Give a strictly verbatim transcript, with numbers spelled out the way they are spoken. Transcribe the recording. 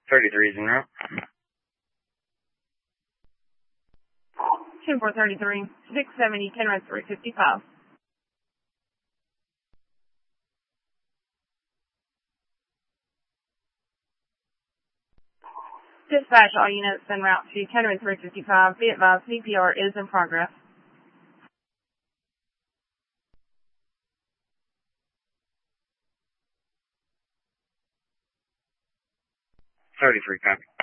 thirty-three is en route. ten four thirty-three, six seventy, ten right three fifty-five. Dispatch all units en route to ten three fifty-five. Be advised, C P R is in progress. thirty-three, copy.